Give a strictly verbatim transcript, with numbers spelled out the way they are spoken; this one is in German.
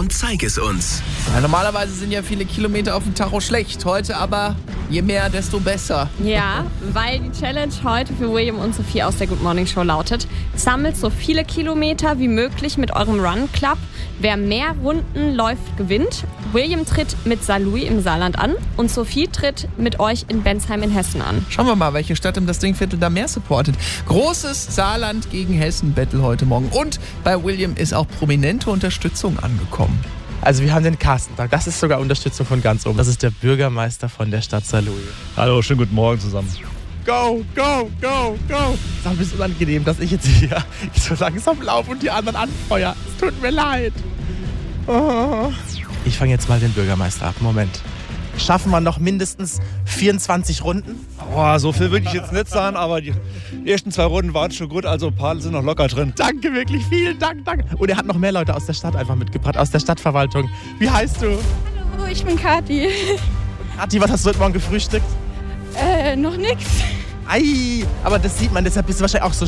und zeig es uns. Ja, normalerweise sind ja viele Kilometer auf dem Tacho schlecht. Heute aber je mehr, desto besser. Ja, weil die Challenge heute für William und Sophie aus der Good Morning Show lautet: Sammelt so viele Kilometer wie möglich mit eurem Run Club. Wer mehr Runden läuft, gewinnt. William tritt mit Saarlouis im Saarland an und Sophie tritt mit euch in Bensheim in Hessen an. Schauen wir mal, welche Stadt im das Dingviertel da mehr supportet. Großes Saarland gegen Hessen-Battle heute Morgen. Und bei William ist auch prominente Unterstützung angekommen. Also wir haben den Carsten da. Das ist sogar Unterstützung von ganz oben. Das ist der Bürgermeister von der Stadt Saarlouis. Hallo, schönen guten Morgen zusammen. Go, go, go, go. Es ist auch ein bisschen unangenehm, dass ich jetzt hier so langsam laufe und die anderen anfeuere. Es tut mir leid. Oh. Ich fange jetzt mal den Bürgermeister ab. Moment. Schaffen wir noch mindestens vierundzwanzig Runden? Oh, so viel würde ich jetzt nicht sagen, aber die ersten zwei Runden waren schon gut, also ein paar sind noch locker drin. Danke, wirklich, vielen Dank, danke. Und er hat noch mehr Leute aus der Stadt einfach mitgebracht, aus der Stadtverwaltung. Wie heißt du? Hallo, ich bin Kathi. Kathi, was hast du heute Morgen gefrühstückt? Äh, noch nix. Ei, aber das sieht man, deshalb bist du wahrscheinlich auch so